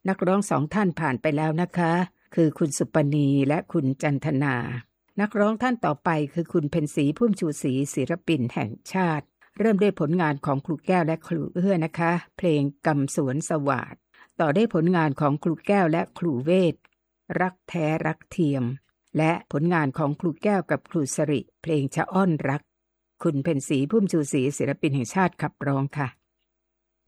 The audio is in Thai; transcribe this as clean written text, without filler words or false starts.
นักร้องสองท่านผ่านไปแล้วนะคะคือคุณสุปณีและคุณจันทนานักร้องท่านต่อไปคือคุณเพ็ญศรีพุ่มชูศรีศิลปินแห่งชาติเริ่มด้วยผลงานของครูแก้วและครูเอื้อนะคะเพลงกำสวนสวาทต่อด้วยผลงานของครูแก้วและครูเวทรักแท้รักเทียมและผลงานของครูแก้วกับครูสริเพลงชะอ้อนรักคุณเพ็ญศรีพุ่มชูศรีศิลปินแห่งชาติขับร้องค่ะ